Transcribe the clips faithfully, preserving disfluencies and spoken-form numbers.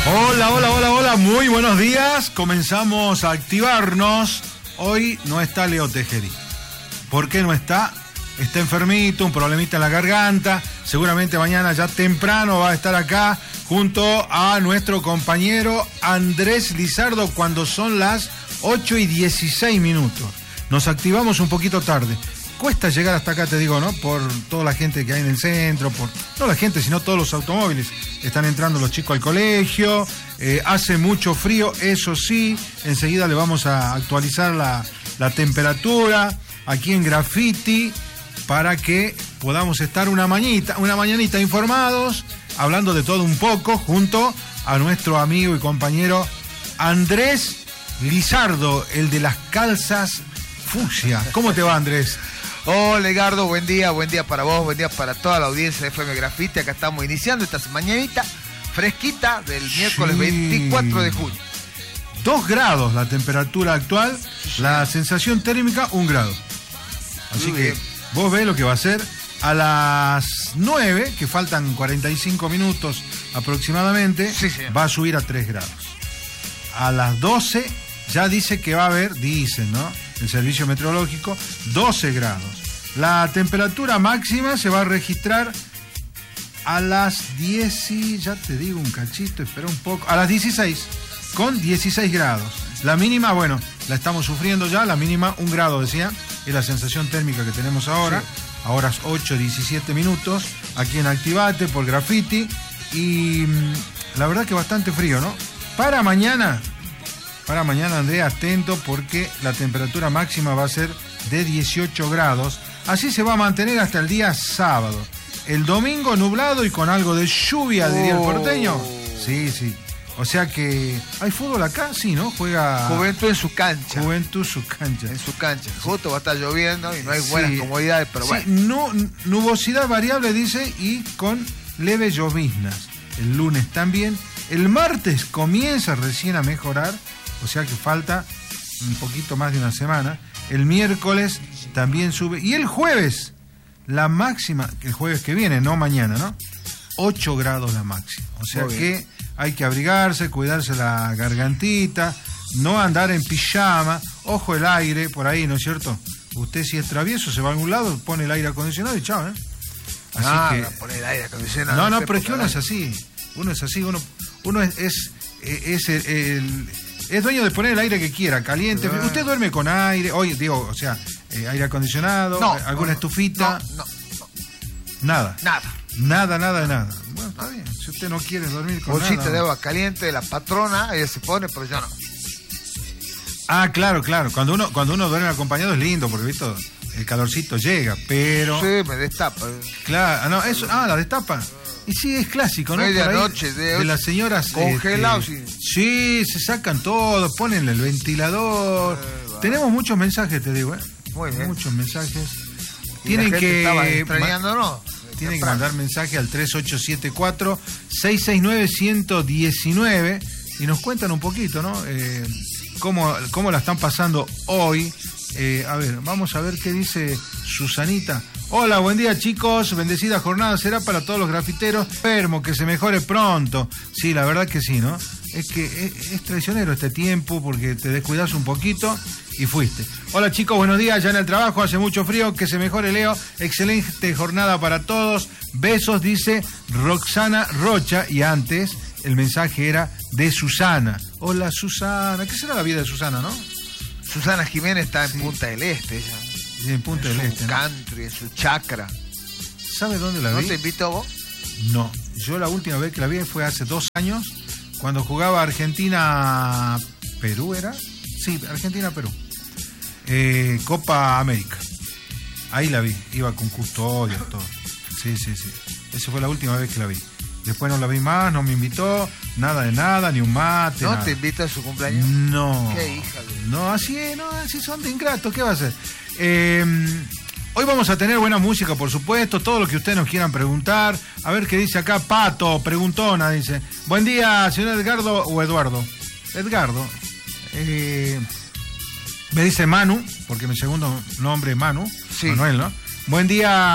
Hola, hola, hola, hola, muy buenos días. Comenzamos a activarnos. Hoy no está Leo Tejeri. ¿Por qué no está? Está enfermito, un problemita en la garganta. Seguramente mañana ya temprano va a estar acá junto a nuestro compañero Andrés Lizardo cuando son las ocho y dieciséis minutos. Nos activamos un poquito tarde. Cuesta llegar hasta acá, te digo, ¿no? Por toda la gente que hay en el centro, por no la gente, sino todos los automóviles. Están entrando los chicos al colegio, eh, hace mucho frío, eso sí. Enseguida le vamos a actualizar la, la temperatura aquí en Graffiti para que podamos estar una mañita, una mañanita informados, hablando de todo un poco, junto a nuestro amigo y compañero Andrés Lizardo, el de las calzas fucsia. ¿Cómo te va, Andrés? Hola, Edgardo, buen día, buen día para vos, buen día para toda la audiencia de F M Graffiti. Acá estamos iniciando esta mañanita fresquita del miércoles sí. veinticuatro de junio. Dos grados la temperatura actual, sí. La sensación térmica un grado. Así Muy que bien. Vos ves lo que va a ser a las nueve, que faltan cuarenta y cinco minutos aproximadamente, sí, sí. Va a subir a tres grados. A las doce ya dice que va a haber, dicen, ¿no? El servicio meteorológico, doce grados. La temperatura máxima se va a registrar a las diez, ya te digo un cachito, espera un poco, a las dieciséis, con dieciséis grados. La mínima, bueno, la estamos sufriendo ya, la mínima un grado, decía, es la sensación térmica que tenemos ahora, sí. Ahora es ocho, diecisiete minutos, aquí en Activate por Graffiti, y la verdad que bastante frío, ¿no? Para mañana... Para mañana, Andrea, atento porque la temperatura máxima va a ser de dieciocho grados. Así se va a mantener hasta el día sábado. El domingo nublado y con algo de lluvia, diría oh. el porteño. Sí, sí. O sea que... ¿Hay fútbol acá? Sí, ¿no? Juega... Juventud en su cancha. Juventud en su cancha. En su cancha. Justo va a estar lloviendo y no hay buenas sí. comodidades, pero sí, bueno. No, nubosidad variable, dice, y con leves lloviznas. El lunes también. El martes comienza recién a mejorar. O sea que falta un poquito más de una semana. El miércoles también sube. Y el jueves, la máxima, el jueves que viene, no mañana, ¿no? ocho grados la máxima. O sea que hay que abrigarse, cuidarse la gargantita, no andar en pijama. Ojo el aire por ahí, ¿no es cierto? Usted si es travieso, se va a algún lado, pone el aire acondicionado y chao, ¿eh? Así ah, que... pone el aire acondicionado. No, no, pero es que uno es así. Uno es así, uno, uno es... es, es el, el Es dueño de poner el aire que quiera, caliente. Ah. Usted duerme con aire, hoy digo, o sea, eh, aire acondicionado, no, alguna no, estufita. No, no, no. Nada. Nada. Nada, nada de nada. Bueno, está bien. Si usted no quiere dormir con Bolsita nada. de agua caliente, la patrona, ella se pone, pero yo no. Ah, claro, claro. Cuando uno, cuando uno duerme acompañado es lindo, porque ¿viste? El calorcito llega, pero. Sí, me destapa. Claro, no, eso, ah, la destapa. Y sí, es clásico, ¿no? Medianoche, de, de las señoras... Congelados. Este, sí, se sacan todo, ponen el ventilador. Eh, Tenemos muchos mensajes, te digo, ¿eh? Muy bien. Muchos mensajes. Tienen que... Estaba extrañando, ¿no? Tienen que mandar mensaje al tres ocho siete cuatro, seis seis nueve, uno uno nueve y nos cuentan un poquito, ¿no? Eh, cómo, cómo la están pasando hoy. Eh, a ver, vamos a ver qué dice Susanita. Hola, buen día chicos, bendecida jornada será para todos los grafiteros. Enfermo, que se mejore pronto. Sí, la verdad que sí, ¿no? Es que es, es traicionero este tiempo porque te descuidas un poquito y fuiste. Hola chicos, buenos días, ya en el trabajo, hace mucho frío, que se mejore Leo. Excelente jornada para todos. Besos, dice Roxana Rocha, y antes el mensaje era de Susana. Hola Susana, ¿qué será la vida de Susana, no? Susana Jiménez está en sí. Punta del Este, ella. En Punta del Este, en su country, en su chacra. ¿Sabe dónde la vi? ¿No te invito vos? No, yo la última vez que la vi fue hace dos años, cuando jugaba Argentina-Perú, ¿era? Sí, Argentina-Perú. Eh, Copa América. Ahí la vi, iba con custodias, todo. Sí, sí, sí. Esa fue la última vez que la vi. Después no la vi más, no me invitó, nada de nada, ni un mate. ¿No nada. te invita a su cumpleaños? No. ¿Qué hija de... No, así es, no, así son de ingratos, ¿qué va a hacer? Eh, hoy vamos a tener buena música, por supuesto, todo lo que ustedes nos quieran preguntar. A ver qué dice acá, Pato, preguntona, dice. Buen día, señor Edgardo o Eduardo. Edgardo. Eh, me dice Manu, porque mi segundo nombre es Manu. Sí. Manuel, ¿no? Buen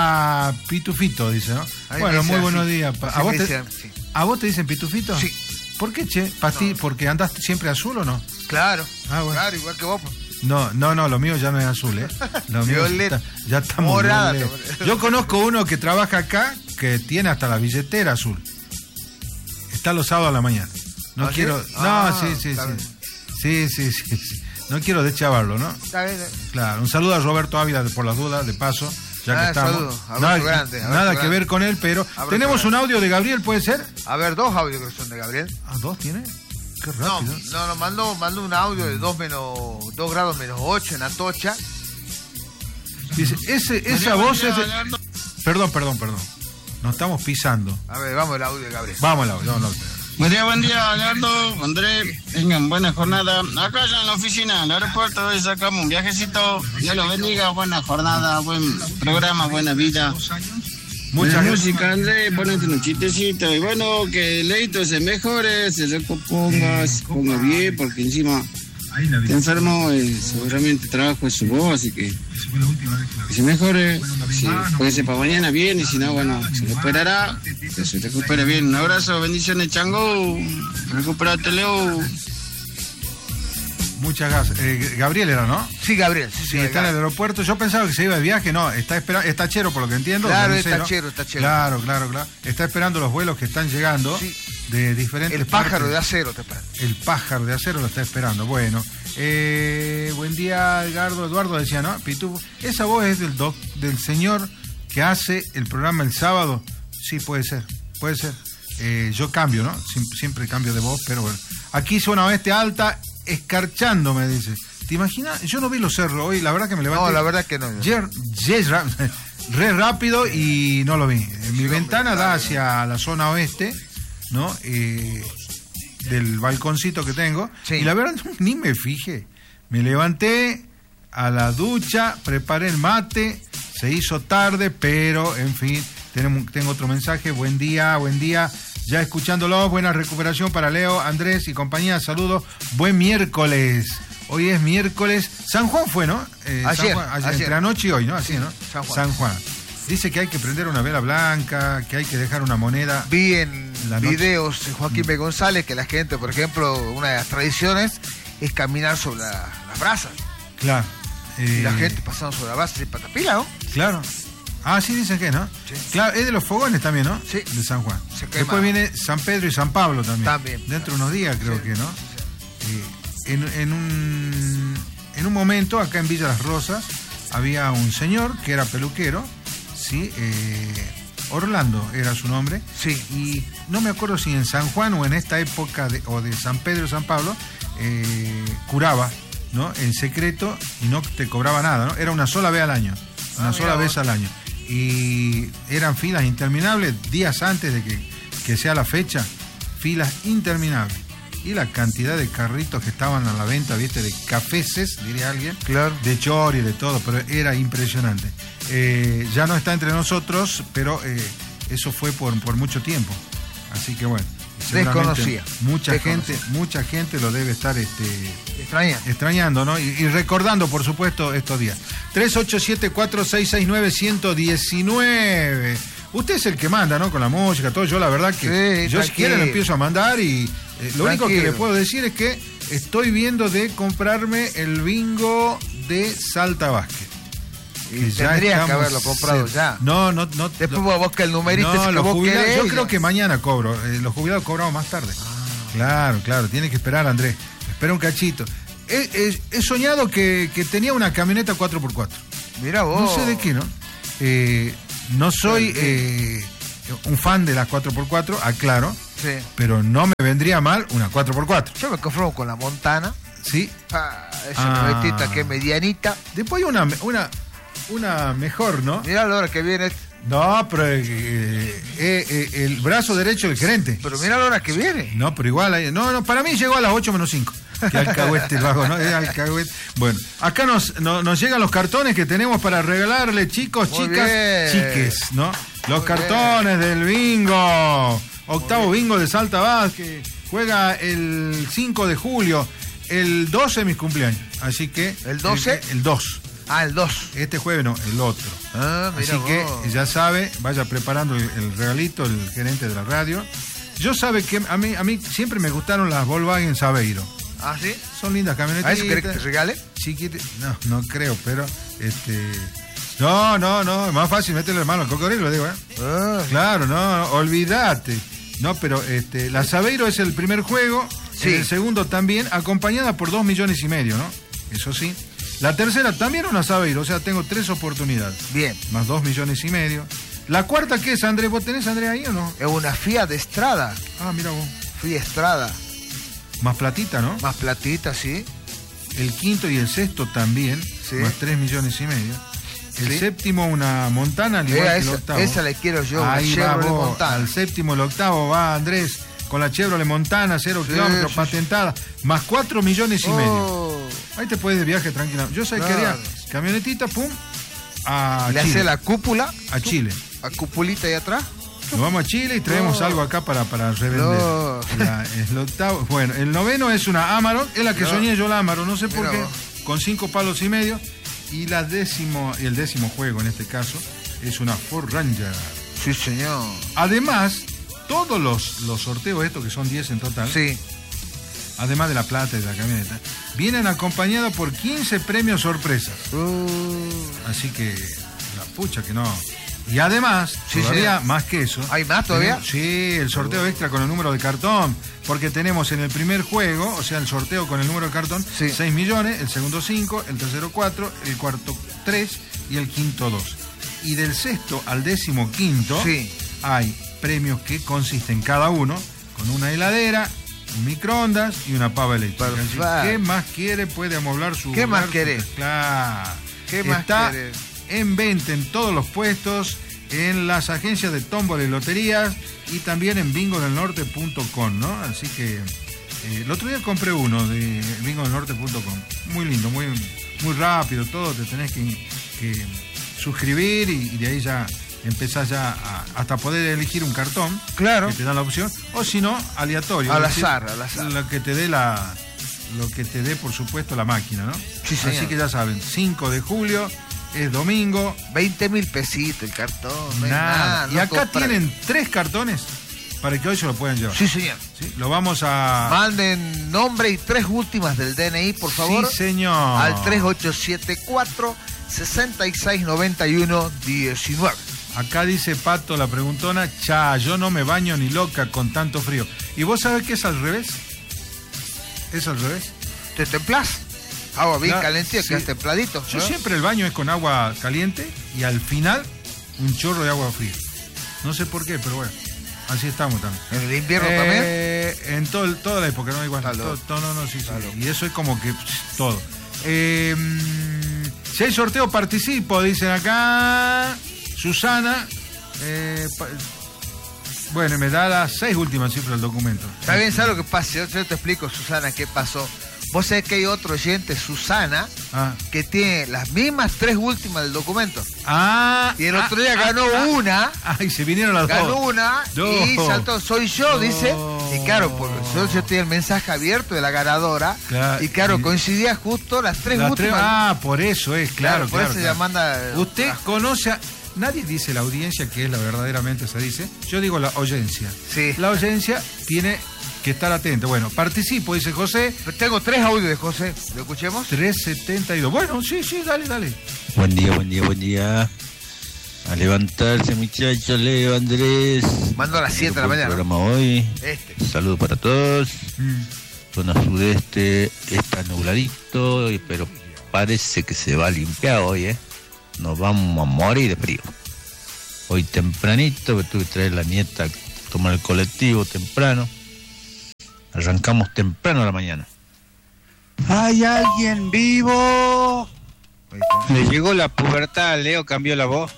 día, Pitufito, dice, ¿no? Ahí bueno, muy buenos días. ¿A vos, te, sí. ¿A vos te dicen Pitufito? Sí. ¿Por qué, che? Pasti, no. ¿Porque andas siempre azul o no? Claro, ah, bueno. claro, igual que vos. No, no, no, lo mío ya no es azul, ¿eh? Lo mío está, ya está morada. Yo conozco uno que trabaja acá que tiene hasta la billetera azul. Está los sábados a la mañana. No ¿Ah, quiero... ¿sí? No, ah, sí, sí, sí. Sí, sí, sí, sí. No quiero deschavarlo, ¿no? Está bien. Claro, un saludo a Roberto Ávila por las dudas, de paso. Ya ah, que estamos. Saludo. Abrazo nada grande, abrazo nada grande. que ver con él, pero abrazo tenemos grande. Un audio de Gabriel, ¿puede ser? A ver, dos audios que son de Gabriel. Ah, ¿dos tiene? Qué rápido. No, no, no mando, mando un audio de dos menos dos grados menos ocho en Atocha. Dice, ese, esa voz es de... Perdón, perdón, perdón. Nos estamos pisando. A ver, vamos al audio de Gabriel. Vamos al audio, vamos al audio. Buen día, buen día, Leonardo, André, tengan buena jornada. Acá ya en la oficina, en el aeropuerto, hoy sacamos un viajecito. Dios los bendiga, buena jornada, buen programa, buena vida. Mucha música, André, ponete un chistecito. Y bueno, que Leito se mejore, se recomponga, se ponga bien, porque encima está enfermo, eh, seguramente trabajo es su voz, así que que se mejore. Si puede ser para mañana bien, y si no, bueno, se recuperará, que se recupere bien. Un abrazo, bendiciones, Chango, recuperate, Leo. Muchas gracias. Eh, Gabriel era, ¿no? Sí, Gabriel. Sí, sí, está en el aeropuerto. Yo pensaba que se iba de viaje, no, está esperando, está chero por lo que entiendo. Claro, es tachero, está chero. Claro, claro, claro. Está esperando los vuelos que están llegando sí. de diferentes El pájaro partes. de acero te espera. El pájaro de acero lo está esperando. Bueno, eh, buen día, Edgardo. Eduardo decía, ¿no? Pitufo. ¿Esa voz es del doc, del señor que hace el programa el sábado? Sí, puede ser, puede ser. Eh, yo cambio, ¿no? Siempre, siempre cambio de voz, pero bueno. Aquí zona oeste alta, escarchando, me dice. ¿Te imaginas? Yo no vi los cerros hoy, la verdad que me levanté. No, la verdad que no. Ye, ye, re rápido y no lo vi. En mi sí, ventana hombre, da hacia la zona oeste, ¿no? Eh, del balconcito que tengo. Sí. Y la verdad ni me fijé. Me levanté a la ducha, preparé el mate, se hizo tarde, pero en fin, tenemos, tengo otro mensaje. Buen día, buen día. Ya escuchándolo, buena recuperación para Leo, Andrés y compañía. Saludos. Buen miércoles. Hoy es miércoles. San Juan fue, ¿no? Eh, ayer, San Juan, ayer, ayer. Entre anoche y hoy, ¿no? Así, sí, ¿no? San Juan. San Juan. Dice que hay que prender una vela blanca, que hay que dejar una moneda. Vi en videos de Joaquín B. González que la gente, por ejemplo, una de las tradiciones es caminar sobre la, las brasas. Claro. Eh... Y la gente pasando sobre la brasa de patapila, ¿no? Claro. Ah, sí, dicen que, ¿no? Sí. Claro, es de los fogones también, ¿no? Sí. De San Juan. Después viene San Pedro y San Pablo también. También. Dentro de unos días, creo sí. que, ¿no? Sí. Eh, en, en, un, en un momento, acá en Villa Las Rosas, había un señor que era peluquero, ¿sí? Eh, Orlando era su nombre. Sí. Y no me acuerdo si en San Juan o en esta época, de, o de San Pedro y San Pablo, eh, curaba, ¿no? En secreto y no te cobraba nada, ¿no? Era una sola vez al año. Una ah, sola vez al año. Y eran filas interminables días antes de que, que sea la fecha. Filas interminables. Y la cantidad de carritos que estaban a la venta, ¿viste? De cafeces, diría alguien. Claro. De chori, de todo, pero era impresionante. Eh, ya no está entre nosotros, pero eh, eso fue por, por mucho tiempo. Así que bueno. Desconocía. Mucha Desconocía. gente, mucha gente lo debe estar este, extrañando, extrañando, ¿no? Y, y recordando, por supuesto, estos días. tres ocho siete cuatro seis seis nueve uno uno nueve. Usted es el que manda, ¿no? Con la música, todo. Yo la verdad que sí, yo si quiere lo empiezo a mandar y eh, lo único que le puedo decir es que estoy viendo de comprarme el bingo de Salta Vázquez. Y tendrías que haberlo comprado sí. ya. No, no, no. Después vos busca el numerito no, que los vos jubilados, querés. yo creo que mañana cobro. Eh, los jubilados cobramos más tarde. Ah. Claro, claro. Tiene que esperar, Andrés. Espera un cachito. He, he, he soñado que, que tenía una camioneta cuatro por cuatro. Mira vos. No sé de qué, ¿no? Eh, no soy eh, un fan de las cuatro por cuatro, aclaro. Sí. Pero no me vendría mal una cuatro por cuatro. Yo me conformo con la Montana. Sí. Ah, esa ah. novetita que es medianita. Después hay una... una Una mejor, ¿no? Mirá la hora que viene. No, pero eh, eh, eh, el brazo derecho del gerente. Pero mira la hora que viene. No, pero igual, no, no, para mí llegó a las ocho menos cinco. Que alcahuete lo hago, ¿no? Es alcahuete. Bueno, acá nos, no, nos llegan los cartones que tenemos para regalarle, chicos, Muy chicas, bien. chiques, ¿no? Los Muy cartones bien. del bingo. Octavo bingo de Salta Vázquez. Juega el cinco de julio. El doce es mi cumpleaños. Así que. ¿El doce? El, el dos. Ah, el dos. Este jueves no, el otro. Ah, mira Así vos. que ya sabe, vaya preparando el, el regalito, el gerente de la radio. Yo sabe que a mí, a mí siempre me gustaron las Volkswagen Saveiro. ¿Ah, sí? Son lindas camionetas. ¿A eso querés que te regale? Chiquite. No, no creo, pero este. No, no, no, es más fácil meterle la mano al cocodrilo, digo, ¿eh? Ah, Claro, no, no, olvídate. No, pero este, la Saveiro es el primer juego, Sí. el segundo también, acompañada por dos millones y medio, ¿no? Eso sí. La tercera también una Saveiro, o sea, tengo tres oportunidades. bien. Más dos millones y medio. La cuarta, ¿qué es, Andrés? ¿Vos tenés, Andrés, ahí o no? Es una Fiat Strada. Ah, mira vos. Fiat Strada. Más platita, ¿no? Más platita, sí. El quinto y el sexto también, Sí. más tres millones y medio. El Sí. séptimo, una Montana, al igual Esa, que el octavo. esa la quiero yo, una Ahí va Chevrolet vos, Montana. al séptimo, el octavo va Andrés con la Chevrolet Montana, cero Sí, kilómetros, sí, patentada, más cuatro millones y medio. Oh, Ahí te puedes de viaje tranquilamente. Yo sé que Claro. haría camionetita, pum, a le Chile. hace la cúpula, A Chile. a cupulita ahí atrás. Nos vamos a Chile y traemos No. algo acá para, para revender. No. La- el octavo, bueno, el noveno es una Amarok, es la que No. soñé yo la Amarok, no sé por Mira qué, vos. con cinco palos y medio. Y la décimo, y el décimo juego en este caso, es una Ford Ranger. Sí, señor. Además, todos los, los sorteos estos, que son diez en total, Sí. además de la plata y de la camioneta, vienen acompañados por quince premios sorpresas. Uh, Así que, la pucha que no. Y además, Sí, todavía sí. más que eso. ¿Hay más todavía? tenemos- sí, el sorteo extra con el número de cartón. Porque tenemos en el primer juego, o sea, el sorteo con el número de cartón, Sí. seis millones, el segundo cinco, el tercero cuatro, el cuarto tres y el quinto dos. Y del sexto al décimo quinto Sí. hay premios que consisten cada uno con una heladera, un microondas y una pava eléctrica. Perfecto. Así, ¿qué más quiere? Puede amoblar su ¿Qué más hogar, su- querés? Claro. ¿Qué más Está querés? en venta en todos los puestos, en las agencias de tómbola y loterías y también en bingo del norte punto com, ¿no? Así que eh, el otro día compré uno de bingo del norte punto com. Muy lindo, muy, muy rápido, todo. Te tenés que, que suscribir y, y de ahí ya empezás ya a- hasta poder elegir un cartón. Claro. Que te da la opción. O si no, aleatorio. Al es decir, azar, al azar. Lo que te dé la... Lo que te dé, por supuesto, la máquina, ¿no? Sí, señor. Así que ya saben, cinco de julio, es domingo, veinte mil pesitos el cartón. No hay nada. nada, Y no acá compra- tienen tres cartones para que hoy se lo puedan llevar. Sí, señor. ¿Sí? Lo vamos a... Manden nombre y tres últimas del D N I, por favor. Sí, señor. Al tres ocho siete cuatro, seis seis nueve uno, uno nueve. Acá dice Pato, la preguntona, cha, yo no me baño ni loca con tanto frío. ¿Y vos sabés que es al revés? ¿Es al revés? ¿Te templás? Agua bien Claro, calentita, sí. quedas templadito. Yo ¿no? siempre el baño es con agua caliente y al final un chorro de agua fría. No sé por qué, pero bueno, así estamos también. ¿En el invierno también? Eh, en todo, el- toda la época, no igual. Está Todo, loco. todo, no, no, sí, sí. Está loco. Y eso es como que pss, todo. Eh, mm, si hay sorteo, participo, dicen acá. Susana. eh, pa- bueno, me da las seis últimas cifras del documento. Está bien, ¿sabes lo que pasa? Yo, yo te explico, Susana, qué pasó. Vos sabés que hay otro oyente, Susana, Ah, que tiene las mismas tres últimas del documento. ah, Y el ah, otro día ah, ganó ah, una. Ay, se vinieron las Ganó dos. una y No. saltó, soy yo, No. dice. Y claro, porque yo, yo tenía el mensaje abierto de la ganadora. Claro. Y claro, Y- coincidía justo las tres Las últimas. tres- ah, por eso es, claro, por claro. eso claro. ya manda. Usted Ah, conoce a... Nadie dice la audiencia, que es la verdaderamente se dice. Yo digo la oyencia. Sí. La oyencia tiene que estar atenta. Bueno, participo, dice José. Tengo tres audios de José. ¿Lo escuchemos? trescientos setenta y dos. Bueno, sí, sí, dale, dale. Buen día, buen día, buen día. A levantarse, muchachos, Leo, Andrés. Mando a las siete de la Por el mañana. programa hoy. Este. Saludos para todos. Mm. Zona sudeste está nubladito, pero parece que se va a limpiar hoy, ¿eh? Nos vamos a morir de frío. Hoy tempranito, que tuve que traer a la nieta a tomar el colectivo temprano. Arrancamos temprano a la mañana. ¿Hay alguien vivo? Ahí está. Le llegó la pubertad, Leo cambió la voz.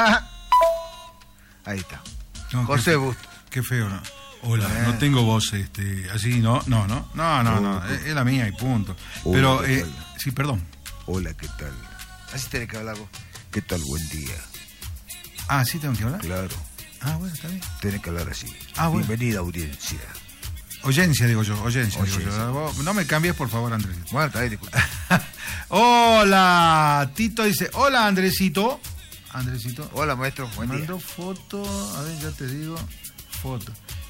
Ahí está. No, José qué, Busto. qué feo, ¿no? Hola, Eh. no tengo voz, este, así, no, no, no, no, no, no, es, es la mía y punto. Hola, Pero, ¿qué eh, tal? sí, perdón. Hola, ¿qué tal? Así tenés que hablar vos. ¿Qué tal? Buen día. Ah, sí, tengo que hablar. Claro, Ah, bueno, está bien. tenés que hablar así. Ah, bueno. Bienvenida, audiencia. Oyencia, digo yo, oyencia, digo Oyencia. yo. Vos no me cambies, por favor, Andrés. Bueno, está bien, disculpa. Hola, Tito dice, hola, Andresito. Andresito. Hola, maestro. Buen día. Mando foto, a ver, ya te digo, foto.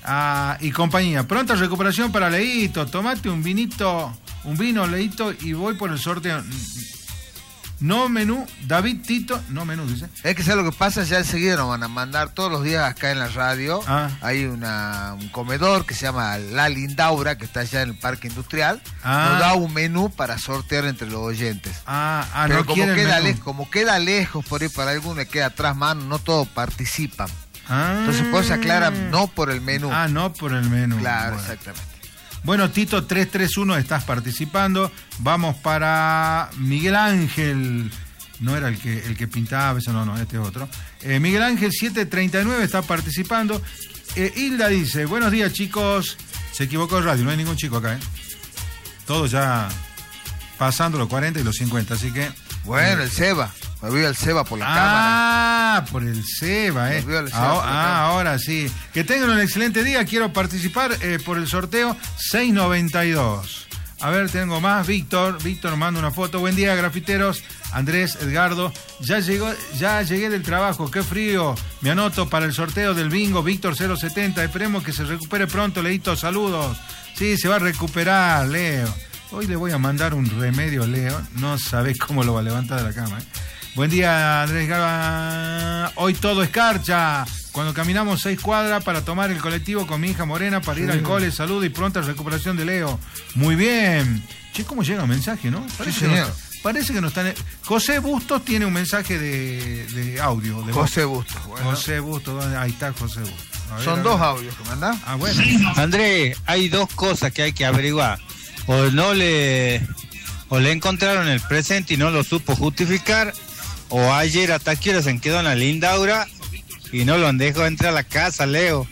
ah, y compañía. Pronta recuperación para Leito. Tomate un vinito, un vino, Leito, y voy por el sorteo. No menú, David Tito, no menú, dice. Es que ¿sabes lo que pasa? Ya enseguida nos van a mandar todos los días acá en la radio. Ah. Hay una, un comedor que se llama La Lindaura, que está allá en el Parque Industrial. Ah. Nos da un menú para sortear entre los oyentes. Ah, ah Pero no como, quiere el queda menú. lejos, como queda lejos por ahí para alguno y queda atrás mano, no todos participan. Ah. Entonces por eso aclaran no por el menú. Ah, no por el menú. Claro, Bueno. exactamente. Bueno, Tito tres tres uno, estás participando. Vamos para Miguel Ángel. No era el que el que pintaba, eso no, no, este es otro. Eh, Miguel Ángel siete treinta y nueve está participando. Eh, Hilda dice, buenos días chicos. Se equivocó el radio, no hay ningún chico acá, ¿eh? Todos ya pasando los cuarenta y los cincuenta, así que... Bueno, el Seba. Me vio el Seba por la cámara. Ah, por el Seba, ¿eh? Me vio el Seba Ah, por la ah, cámara. ahora sí. Que tengan un excelente día. Quiero participar eh, por el sorteo seis noventa y dos. A ver, tengo más. Víctor, Víctor manda una foto. Buen día, grafiteros. Andrés, Edgardo. Ya llegó, ya llegué del trabajo. Qué frío. Me anoto para el sorteo del bingo. Víctor cero setenta. Esperemos que se recupere pronto, Leito. Saludos. Sí, se va a recuperar, Leo. Hoy le voy a mandar un remedio, Leo. No sabés cómo lo va a levantar de la cama, ¿eh? Buen día, Andrés Garba. Hoy todo escarcha. Cuando caminamos seis cuadras para tomar el colectivo con mi hija Morena para ir Sí. al cole. Salud y pronta recuperación de Leo. Muy bien. Che, ¿cómo llega un mensaje, no? Parece, Sí, que, señor. no parece que no están... José Bustos tiene un mensaje de, de audio. De voz. José Bustos. Bueno. José Bustos, ¿dónde? Ahí está José Bustos. A ver, Son a dos ver. audios que mandan. Ah, bueno. Andrés, hay dos cosas que hay que averiguar. O no le, o le encontraron el presente y no lo supo justificar, o ayer hasta que se quedó en la Lindaura y no lo han dejado entrar a la casa, Leo.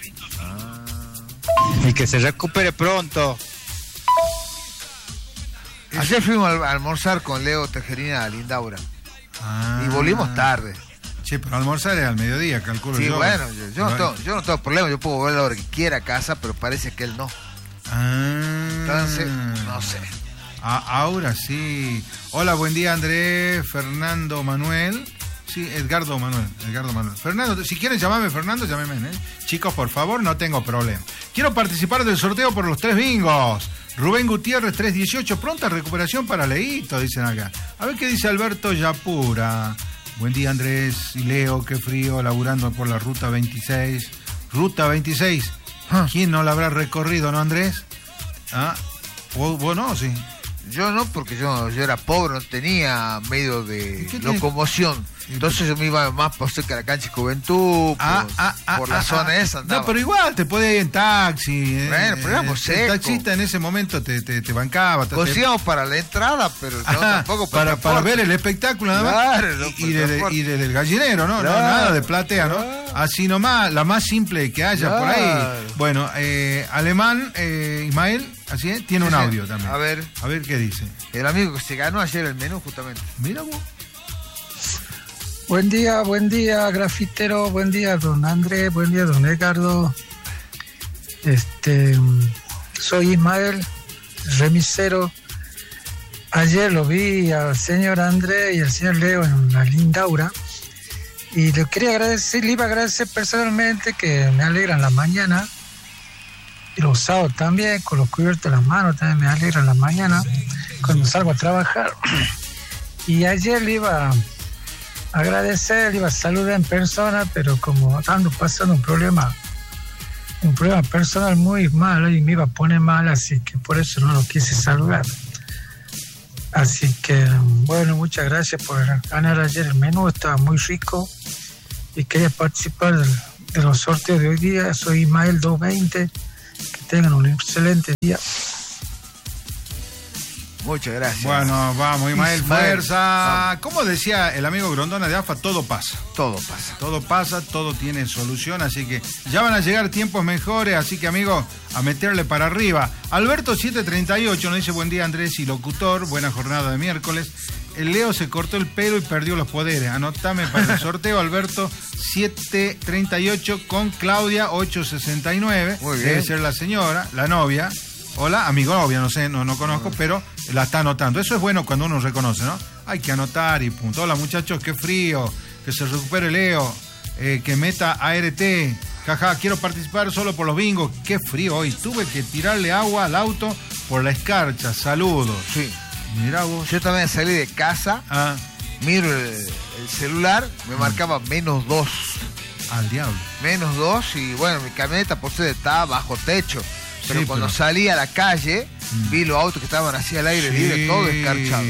Y que se recupere pronto. Ayer fuimos a a almorzar con Leo Tejerina a Lindaura. Ah. Y volvimos tarde. Che, pero almorzar es al mediodía, calculo Sí, yo. bueno, yo, yo no tengo, yo no tengo problema, yo puedo volver a la hora que quiera a casa, pero parece que él no. Ah. Entonces, no sé. Ah, ahora sí. Hola, buen día, Andrés, Fernando, Manuel. Sí, Edgardo Manuel, Edgardo Manuel. Fernando, si quieren llamarme Fernando, llámeme, ¿eh? Chicos, por favor, no tengo problema. Quiero participar del sorteo por los tres bingos. Rubén Gutiérrez, tres dieciocho. Pronta recuperación para Leito, dicen acá. A ver qué dice Alberto Yapura. Buen día, Andrés y Leo, qué frío, laburando por la ruta veintiséis. Ruta veintiséis. ¿Quién no la habrá recorrido, no, Andrés? Ah, vos, vos no, sí. Yo no, porque yo, yo era pobre, no tenía medio de ¿Qué tiene? locomoción. Entonces yo me iba más por cerca de la cancha de Juventud, por, Ah, ah, ah, por la ah, zona ah. esa andaba. No, pero igual te podés ir en taxi. eh, Bueno, pero éramos el secos. taxista en ese momento te, te, te bancaba. te- Pues íbamos para la entrada, pero no Ajá, tampoco para, para, para ver el espectáculo nada más. Claro, no, y, por y, desde, transporte. y desde el gallinero, ¿no? No, Claro, nada de platea, ¿no? claro. Así nomás, la más simple que haya por ahí. Claro. Bueno, eh, Alemán, eh, Ismael, así es, tiene un Sí, sí. audio también. A ver. A ver qué dice. El amigo que se ganó ayer el menú, justamente. Mira vos. Buen día, buen día, grafitero, buen día, don Andrés, buen día, don Edgardo. Este, soy Ismael, remisero. Ayer lo vi al señor Andrés y al señor Leo en la Lindaura. Y le quería agradecer, le iba a agradecer personalmente, que me alegran la mañana. Y los sábados también, con los cubiertos en las manos, también me alegran la mañana cuando salgo a trabajar. Y ayer le iba a agradecer, le iba a saludar en persona, pero como ando pasando un problema, un problema personal muy malo y me iba a poner mal, así que por eso no lo quise saludar. Así que, bueno, muchas gracias por ganar ayer el menú, estaba muy rico y quería participar de, de los sorteos de hoy día. Soy Ismael doscientos veinte, que tengan un excelente día. Muchas gracias. Bueno, vamos, Ismael, Ismael, fuerza. vamos. Como decía el amigo Grondona de A F A, todo pasa. Todo pasa. Todo pasa, todo tiene solución, así que ya van a llegar tiempos mejores, así que amigos, a meterle para arriba. Alberto siete treinta y ocho nos dice buen día Andrés y locutor, buena jornada de miércoles. El Leo se cortó el pelo y perdió los poderes. Anotame para el sorteo, Alberto siete treinta y ocho con Claudia ocho sesenta y nueve. Muy bien. Debe ser la señora, la novia. Hola, amigo novia, no sé, no, no conozco, pero la está anotando. Eso es bueno cuando uno reconoce, ¿no? Hay que anotar y punto. Hola muchachos, qué frío, que se recupere Leo, eh, que meta A R T. Jaja, quiero participar solo por los bingos. Qué frío hoy. Tuve que tirarle agua al auto por la escarcha. Saludos. Sí. Mirá vos. Yo también salí de casa, Ah, miro el, el celular, me marcaba menos dos. al diablo. Menos dos y bueno, mi camioneta por ser estaba bajo techo. Pero Sí, cuando pero- salí a la calle, Mm. vi los autos que estaban así al aire libre, Sí. todo escarchado.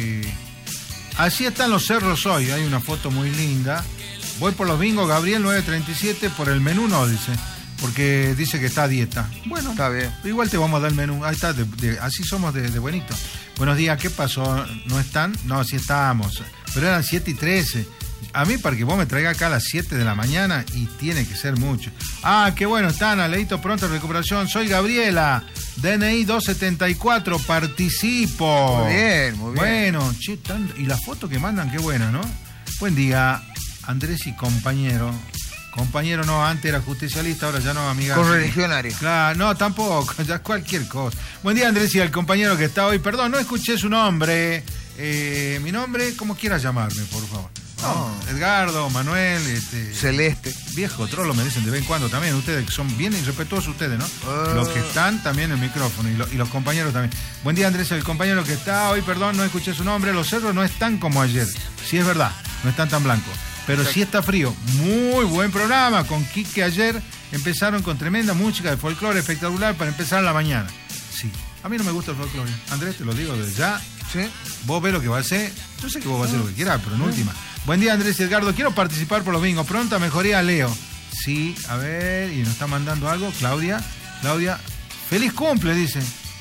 Así están los cerros hoy. Hay una foto muy linda. Voy por los bingos, Gabriel nueve treinta y siete. Por el menú no, dice. Porque dice que está a dieta. Bueno, Está bien. igual te vamos a dar el menú. Ahí está, de- de- así somos de, de buenito. Buenos días, ¿qué pasó? ¿No están? No, sí estábamos. Pero eran siete y trece. A mí, para que vos me traigas acá a las siete de la mañana, y tiene que ser mucho. Ah, qué bueno, están, Aleito, pronto recuperación. Soy Gabriela, D N I doscientos setenta y cuatro, participo. Muy bien, muy bien. Bueno, che, tan- y la foto que mandan, qué buena, ¿no? Buen día, Andrés y compañero. Compañero no, antes era justicialista, ahora ya no, amiga. Correligionario. Claro, no, tampoco, ya cualquier cosa. Buen día, Andrés, y al compañero que está hoy. Perdón, no escuché su nombre. Eh, mi nombre, como quieras llamarme, por favor. No, Edgardo, Manuel, este, Celeste. viejo trolo me dicen de vez en cuando también. Ustedes que son bien irrespetuosos ustedes, ¿no? Ah. Los que están también en el micrófono y, lo- y los compañeros también. Buen día, Andrés, el compañero que está hoy. Perdón, no escuché su nombre. Los cerros no están como ayer. Sí, es verdad, no están tan blancos. Pero sí está frío. Muy buen programa con Quique ayer. Empezaron con tremenda música de folclore espectacular para empezar la mañana. Sí, a mí no me gusta el folclore. Andrés, te lo digo desde ya. ¿Sí? Vos ves lo que va a hacer. Yo sé que vos vas a hacer lo que quieras, pero en última. Buen día, Andrés y Edgardo. Quiero participar por los bingos. Pronta mejoría, Leo. Sí, a ver, y nos está mandando algo. Claudia, Claudia. Feliz cumple, dice.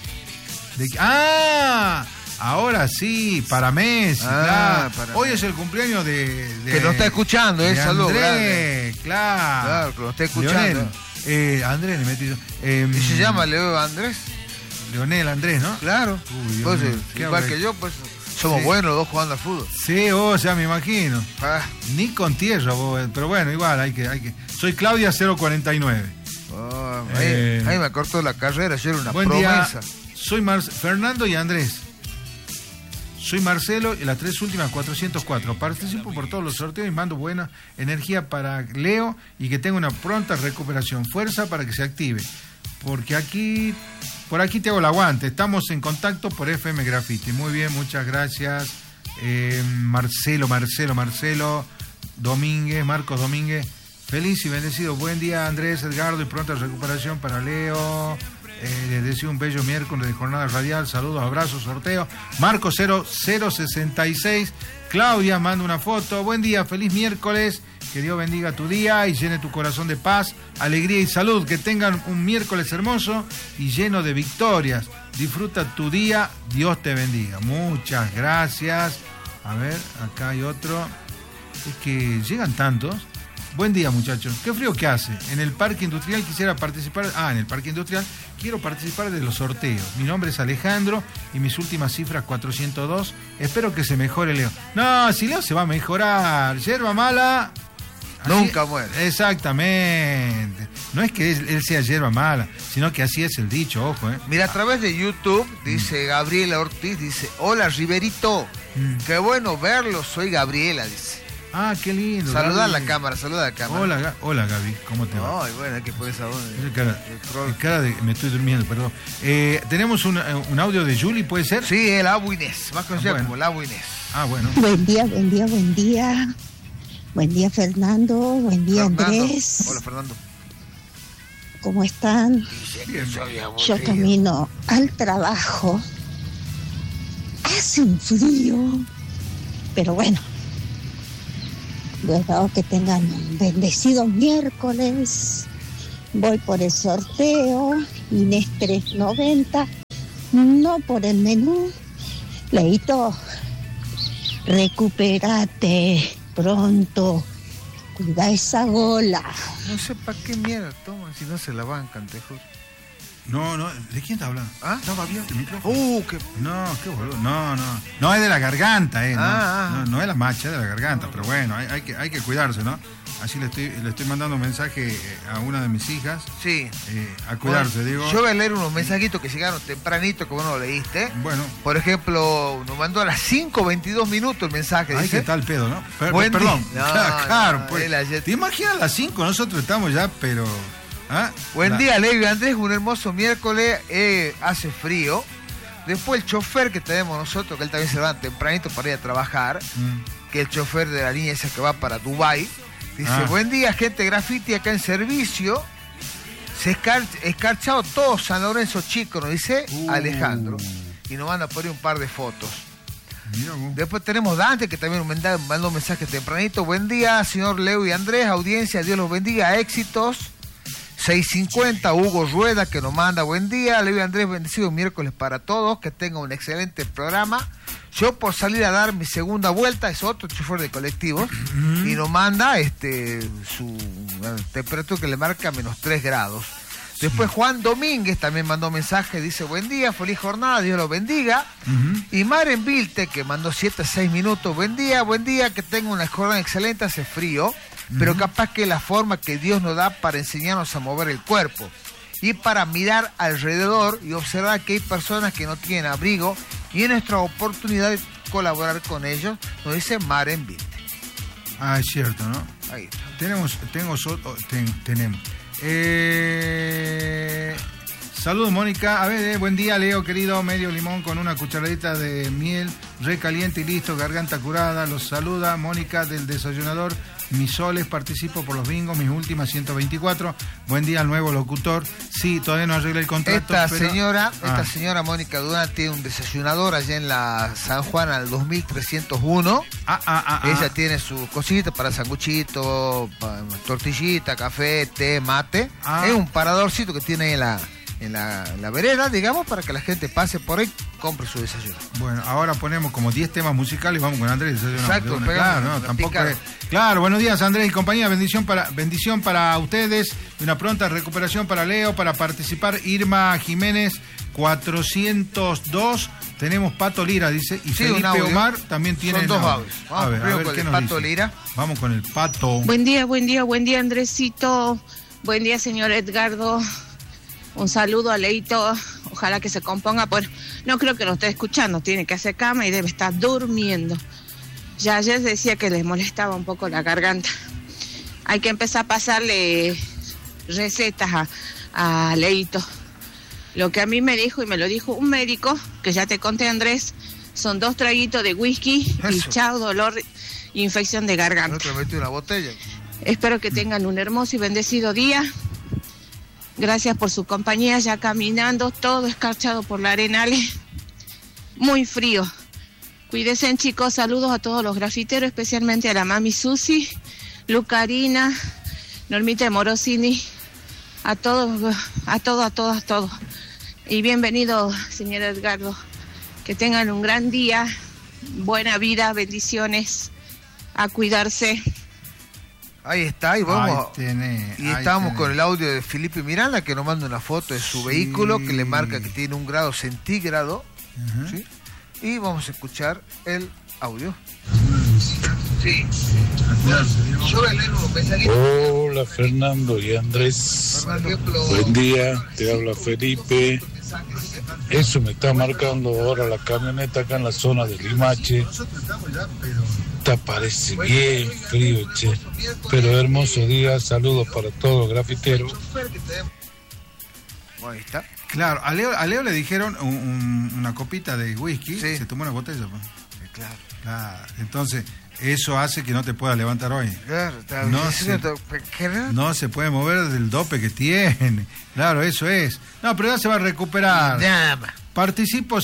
De- ¡Ah! Ahora sí, para Messi, Ah, claro. para Hoy Messi. es el cumpleaños de... de- Que lo está escuchando, de eh, saludos, Andrés, grande. claro. Claro, que lo está escuchando. Leonel, eh, Andrés le metí yo. Eh, ¿Y se llama Leo Andrés? Leonel Andrés, ¿no? Claro. Uy, Dios Pues, mío, eh, qué igual habrá que yo, pues somos Sí. buenos los dos jugando al fútbol. Sí, o sea, me imagino. Ah, Ni con tierra, vos, pero bueno, igual hay que, hay que. Soy Claudia cero cuarenta y nueve. oh, ahí, Eh. ahí me cortó la carrera, yo era una Buen promesa. día. Soy Mar- Fernando y Andrés. Soy Marcelo y las tres últimas cuatrocientos cuatro. Participo por todos los sorteos y mando buena energía para Leo y que tenga una pronta recuperación. Fuerza para que se active. Porque aquí, por aquí te hago el aguante. Estamos en contacto por F M Graffiti. Muy bien, muchas gracias. Eh, Marcelo, Marcelo, Marcelo Domínguez, Marcos Domínguez. Feliz y bendecido. Buen día, Andrés, Edgardo, y pronta recuperación para Leo. Eh, les deseo un bello miércoles de jornada radial. Saludos, abrazos, sorteo. Marco cero cero sesenta y seis. Claudia manda una foto. Buen día, feliz miércoles. Que Dios bendiga tu día y llene tu corazón de paz, alegría y salud. Que tengan un miércoles hermoso y lleno de victorias. Disfruta tu día. Dios te bendiga. Muchas gracias. A ver, acá hay otro. Es que llegan tantos. Buen día, muchachos. Qué frío que hace. En el parque industrial quisiera participar. Ah, en el parque industrial quiero participar de los sorteos. Mi nombre es Alejandro y mis últimas cifras cuatrocientos dos. Espero que se mejore Leo. No, si Leo se va a mejorar. Yerba mala. así- Nunca muere. Exactamente. No es que él, él sea yerba mala, sino que así es el dicho, ojo, ¿eh? Mira, a través de YouTube, dice Gabriela Ortiz, dice, hola Riverito, Mm. qué bueno verlo, soy Gabriela, dice. Ah, qué lindo. Saluda a Gaby. la cámara, saluda a la cámara. Hola, Ga- hola Gaby, ¿cómo te va? Ay, bueno, hay que poner esa onda. Esa cara, El troll. cara de me estoy durmiendo, perdón. Eh, tenemos un, eh, un audio de Julie, ¿puede ser? Sí, el Abu Inés, más conocida Ah, bueno. como el Abu Inés. Ah, bueno. Buen día, buen día, buen día. Buen día, Fernando. Buen día, Fernando. Andrés. Hola, Fernando. ¿Cómo están? Yo camino al trabajo. Hace un frío, pero bueno. Luego que tengan un bendecido miércoles. Voy por el sorteo. Inés trescientos noventa. No por el menú. Leito, recupérate pronto. Cuida esa gola. No sé para qué mierda toman si no se la bancan, te juro. No, no, ¿de quién está hablando? ¿Ah? ¿Estaba abierto el micrófono? Uh, qué... No, qué boludo. No, no. No es de la garganta, eh. No, Ah, ah. no, no es la macha, es de la garganta. Pero bueno, hay, hay que, hay que cuidarse, ¿no? Así le estoy, le estoy mandando un mensaje eh, a una de mis hijas. Sí. eh, a cuidarse, Bueno, digo. Yo voy a leer unos mensajitos que llegaron tempranito, que vos no lo leíste. Bueno, Por ejemplo, nos mandó a las cinco veintidós minutos el mensaje. hay dice, que tal pedo, ¿no? Per- Buen perdón. día. No, claro, no, pues. él ayer- ¿Te imaginas a las cinco? Nosotros estamos ya, pero ¿Ah? Buen La... día, Leo y Andrés, un hermoso miércoles, eh, hace frío. Después el chofer que tenemos nosotros, que él también se levanta tempranito para ir a trabajar, mm. que es el chofer de la línea esa que va para Dubái, dice, ah. buen día, gente graffiti acá en servicio. Se ha escarchado todo San Lorenzo Chico, nos dice uh. Alejandro. Y nos van a poner un par de fotos. Después tenemos Dante, que también mandó, mandó un mensaje tempranito. Buen día, señor Leo y Andrés, audiencia, Dios los bendiga, éxitos. seis cincuenta, Hugo Rueda, que nos manda buen día. Leo y Andrés, bendecido miércoles para todos, que tengan un excelente programa. Yo por salir a dar mi segunda vuelta, es otro chofer de colectivos, mm-hmm. y nos manda este su bueno, temperatura que le marca menos tres grados. Después Juan Domínguez también mandó mensaje, dice buen día, feliz jornada, Dios los bendiga. Uh-huh. Y Maren Vilte, que mandó siete a seis minutos, buen día, buen día, que tenga una jornada excelente, hace frío, uh-huh. pero capaz que es la forma que Dios nos da para enseñarnos a mover el cuerpo y para mirar alrededor y observar que hay personas que no tienen abrigo y es nuestra oportunidad de colaborar con ellos, nos dice Maren Vilte. Ah, es cierto, ¿no? Ahí está. Tenemos, tengo, ten, tenemos. Eh, saludos, Mónica. A ver, eh, buen día, Leo, querido. Medio limón con una cucharadita de miel, recaliente y listo, garganta curada. Los saluda Mónica del desayunador Mis Soles. Participo por los bingos, mis últimas ciento veinticuatro. Buen día al nuevo locutor. Sí, todavía no arreglé el contrato. Esta pero... señora, ah. esta señora Mónica Durán tiene un desayunador allá en la San Juan al dos mil trescientos uno. Ah, ah, ah, Ella ah. tiene su cosita para sanguchito, tortillita, café, té, mate. Ah. Es un paradorcito que tiene ahí en la, en la, la vereda, digamos, para que la gente pase por ahí, compre su desayuno. Bueno, ahora ponemos como diez temas musicales y vamos con Andrés. Exacto, una, claro, no, tampoco es, claro, buenos días, Andrés y compañía. Bendición para, bendición para ustedes y una pronta recuperación para Leo. Para participar, Irma Jiménez cuatrocientos dos. Tenemos Pato Lira, dice, y sí, Felipe Omar también tiene. Son dos audios. Vamos a ver, a ver con qué el nos Pato dice. Lira. Vamos con el Pato. Buen día, buen día, buen día, Andresito. Buen día, señor Edgardo. Un saludo a Leito. Ojalá que se componga. Pues no creo que lo esté escuchando. Tiene que hacer cama y debe estar durmiendo. Ya ayer decía que les molestaba un poco la garganta. Hay que empezar a pasarle recetas a, a Leito. Lo que a mí me dijo, y me lo dijo un médico, que ya te conté, Andrés, son dos traguitos de whisky. Eso. Y chao, dolor, infección de garganta. No te metí una botella. Espero que tengan un hermoso y bendecido día. Gracias por su compañía, ya caminando, todo escarchado por la arenales. Muy frío. Cuídense, chicos, saludos a todos los grafiteros, especialmente a la mami Susi, Lucarina, Normita de Morosini, a todos, a todos, a todos, a todos. Y bienvenido, señor Edgardo. Que tengan un gran día, buena vida, bendiciones, a cuidarse. Ahí está, y vamos. Ahí tenés, y ahí estamos tenés. con el audio de Felipe Miranda, que nos manda una foto de su sí. vehículo, que le marca que tiene un grado centígrado. Uh-huh. ¿Sí? Y vamos a escuchar el audio. Sí. Yo voy a leer unos mensajitos. Hola, Fernando y Andrés. Fernando. Buen día, te habla Felipe. Eso me está marcando ahora la camioneta acá en la zona de Limache. Te parece bien frío, che. Pero hermoso día, saludos para todos los grafiteros. Ahí está. Claro, a Leo, a Leo le dijeron un, un, una copita de whisky, sí. Se tomó una botella. Pues. Sí, claro. claro. Entonces, eso hace que no te puedas levantar hoy. Claro, está no, bien. se, no se puede mover del dope que tiene. Claro, eso es. No, pero ya se va a recuperar. Nada más. Participo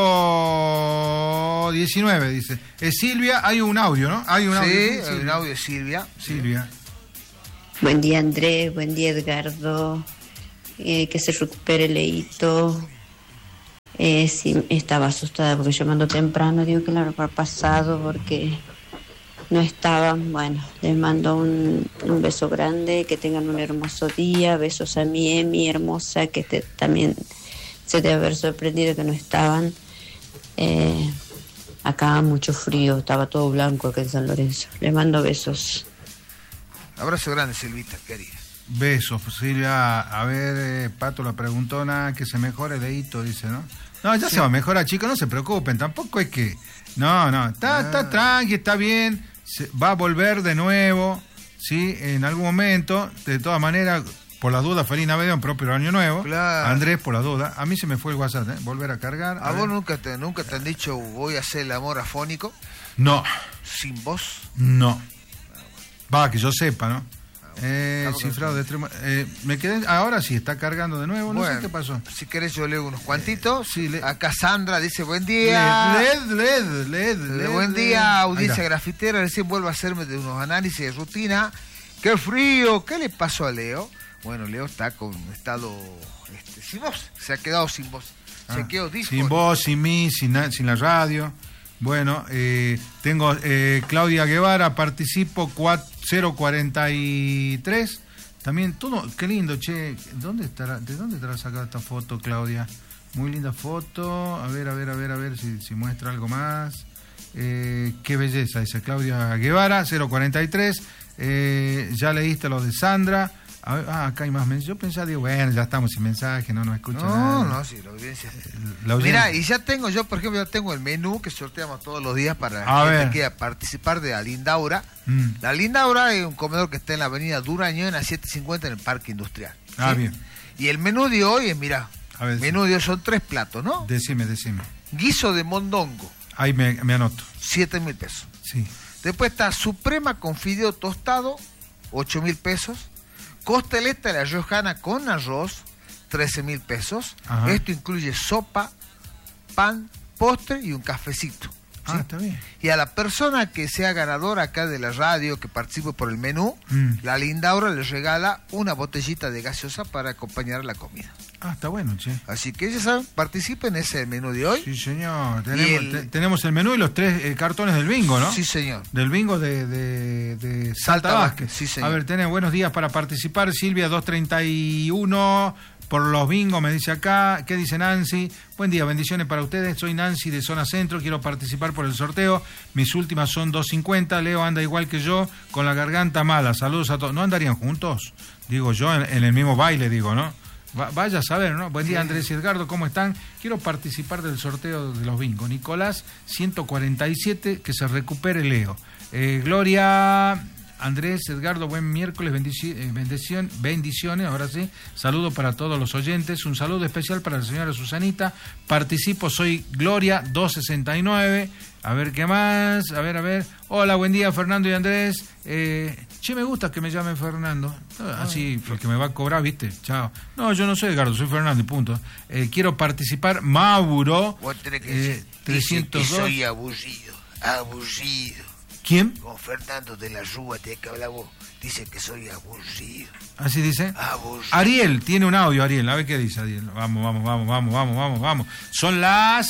cero diecinueve, dice. Es Silvia, hay un audio, ¿no? Hay un sí, audio. Sí, hay un audio de Silvia. Silvia. Buen día, Andrés. Buen día, Edgardo. Eh, que se recupere Leito. Eh, sí, estaba asustada porque yo mando temprano. Digo que la habrá pasado porque no estaban. Bueno, les mando un, un beso grande. Que tengan un hermoso día. Besos a mi Emi, hermosa, que te, también... se debe haber sorprendido que no estaban. Eh, acá mucho frío, estaba todo blanco acá en San Lorenzo. Les mando besos. Abrazo grande, Silvita, querida. Besos, Silvia. A ver, eh, Pato, la preguntona, que se mejore Leito, dice, ¿no? No, ya sí. Se va a mejorar, chicos, no se preocupen, tampoco es que... No, no, está, ah. está tranqui, está bien, se, va a volver de nuevo, ¿sí? En algún momento, de todas maneras... por las dudas, feliz Navidad, un propio año nuevo. Claro. Andrés, por las dudas. A mí se me fue el WhatsApp, ¿eh? Volver a cargar. ¿A, a vos nunca te, nunca te han dicho voy a hacer el amor afónico? No. ¿Sin voz? No. Va, que yo sepa, ¿no? Eh, cifrado de extremo. Eh, me quedé. Ahora sí, está cargando de nuevo. No bueno, sé qué pasó. Si querés, yo leo unos cuantitos. Eh, sí, le... Acá Sandra dice: buen día. Led, led, led, led. Buen led, día, led. audiencia grafitera. Recién vuelvo a hacerme de unos análisis de rutina. ¡Qué frío! ¿Qué le pasó a Leo? Bueno, Leo está con estado este, sin voz. Se ha quedado sin voz. Se Ah, quedó disco. sin voz, sin mí, sin, na- sin la radio. Bueno, eh, tengo eh, Claudia Guevara, participo cero cuarenta y tres. También todo, qué lindo, che. ¿Dónde estará, ¿De dónde estará sacada esta foto, Claudia? Muy linda foto. A ver, a ver, a ver, a ver si, si muestra algo más. Eh, qué belleza esa, Claudia Guevara, cero cuarenta y tres. Eh, ya leíste lo de Sandra. A ver, ah, acá hay más mensajes. Yo pensaba, digo, bueno, ya estamos sin mensaje, no nos escucha No, nadie. no, sí, la audiencia. La audiencia. Mira, y ya tengo, yo por ejemplo, ya tengo el menú que sorteamos todos los días para A la gente ver. que quiera participar de la Lindaura. Mm. La Lindaura es un comedor que está en la avenida Duraño, en la setecientos cincuenta en el Parque Industrial. Ah, ¿sí? bien. Y el menú de hoy es, mira, A ver, el menú de hoy son tres platos, ¿no? Decime, decime. Guiso de mondongo, Ahí me, me anoto. siete mil pesos. Sí. Después está suprema con fideo tostado, ocho mil pesos. Costeleta de la riojana con arroz, trece mil pesos. Ajá. Esto incluye sopa, pan, postre y un cafecito. ¿sí? Ah, está bien. Y a la persona que sea ganadora acá de la radio, que participe por el menú, Mm. la Lindaura le regala una botellita de gaseosa para acompañar la comida. Ah, está bueno, che. Así que ya saben, participen en ese menú de hoy. Sí, señor. Tenemos el- te- tenemos el menú y los tres eh, cartones del bingo, ¿no? Sí, señor. Del bingo de, de, de Salta, Salta Vázquez. Vázquez, sí, señor. A ver, tenemos buenos días para participar. Silvia dos treinta y uno por los bingos, me dice acá. ¿Qué dice Nancy? Buen día, bendiciones para ustedes. Soy Nancy de Zona Centro, quiero participar por el sorteo. Mis últimas son dos cincuenta. Leo anda igual que yo, con la garganta mala. Saludos a todos. ¿No andarían juntos? Digo yo, en, en el mismo baile, digo, ¿no? Va- vaya a saber, ¿no? Buen día, Andrés y Edgardo, ¿cómo están? Quiero participar del sorteo de los bingos. Nicolás, ciento cuarenta y siete, que se recupere Leo. Eh, Gloria, Andrés, Edgardo, buen miércoles, bendici- eh, bendición, bendiciones, ahora sí. Saludo para todos los oyentes. Un saludo especial para la señora Susanita. Participo, soy Gloria, doscientos sesenta y nueve. A ver, ¿qué más? A ver, a ver. Hola, buen día, Fernando y Andrés. Eh, che, me gusta que me llamen Fernando. Así, porque me va a cobrar, ¿viste? Chao. No, yo no soy Edgardo, soy Fernando y punto. Eh, quiero participar. Mauro, Vos tenés que eh, decir, dice trescientos que dos. soy aburrido, aburrido. ¿Quién? Con Fernando de la Rúa, te que habla vos. Dice que soy aburrido. Así dice. Aburrido. Ariel, tiene un audio, Ariel. A ver qué dice Ariel. Vamos, vamos, vamos, vamos, vamos, vamos, vamos. Son las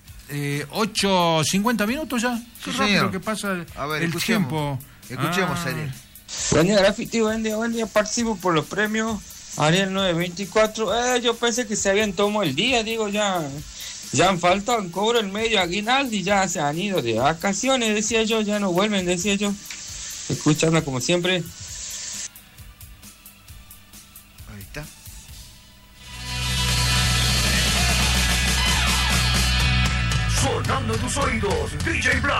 eh, ocho cincuenta minutos ya. Qué Sí, rápido señor. que pasa el, A ver, el escuchemos. tiempo. Escuchemos, Ah. Ariel. Buen día, Graffiti, buen día, buen día. Participo por los premios Ariel nueve veinticuatro. Eh, yo pensé que se habían tomado el día, digo, ya ya han faltado, cobro el medio aguinaldo y ya se han ido de vacaciones, decía yo, ya no vuelven, decía yo. Escuchando como siempre. Ahí está. Sonando en tus oídos, D J Black.